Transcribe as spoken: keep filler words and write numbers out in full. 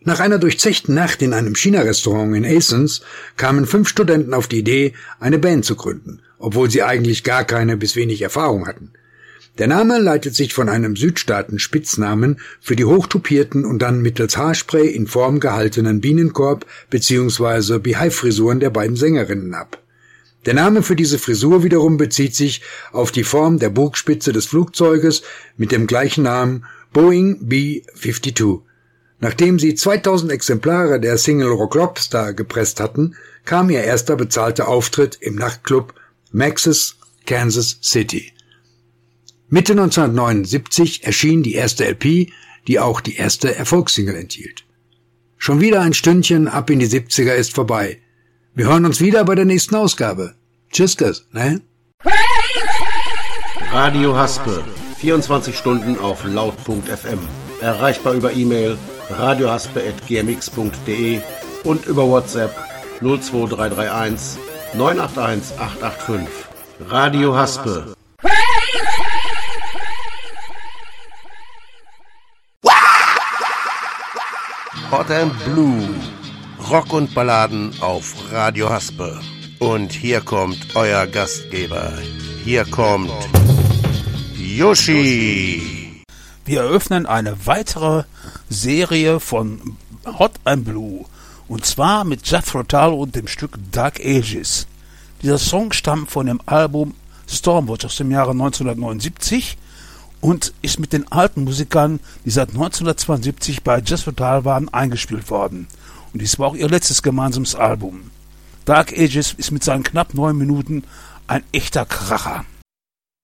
Nach einer durchzechten Nacht in einem China-Restaurant in Athens kamen fünf Studenten auf die Idee, eine Band zu gründen, obwohl sie eigentlich gar keine bis wenig Erfahrung hatten. Der Name leitet sich von einem Südstaaten-Spitznamen für die hochtupierten und dann mittels Haarspray in Form gehaltenen Bienenkorb- bzw. Beehive-Frisuren der beiden Sängerinnen ab. Der Name für diese Frisur wiederum bezieht sich auf die Form der Bugspitze des Flugzeuges mit dem gleichen Namen Boeing B zweiundfünfzig. Nachdem sie zweitausend Exemplare der Single Rock'n'Roll gepresst hatten, kam ihr erster bezahlter Auftritt im Nachtclub Max's Kansas City. Mitte neunzehnhundertneunundsiebzig erschien die erste L P, die auch die erste Erfolgssingle enthielt. Schon wieder ein Stündchen ab in die siebziger ist vorbei. Wir hören uns wieder bei der nächsten Ausgabe. Tschüss, ne? Radio Haspe, vierundzwanzig Stunden auf laut punkt f m. Erreichbar über E-Mail radiohaspe at g m x punkt d e und über WhatsApp null zwei drei drei eins neun acht eins acht acht fünf. Radio Haspe. Hot and Blue. Rock und Balladen auf Radio Haspe. Und hier kommt euer Gastgeber. Hier kommt Yoshi. Wir eröffnen eine weitere Serie von Hot and Blue. Und zwar mit Jethro Tull und dem Stück Dark Ages. Dieser Song stammt von dem Album Stormwatch aus dem Jahre neunzehnhundertneunundsiebzig und ist mit den alten Musikern, die seit neunzehnhundertzweiundsiebzig bei Jethro Tull waren, eingespielt worden. Und dies war auch ihr letztes gemeinsames Album. Dark Ages ist mit seinen knapp neun Minuten ein echter Kracher.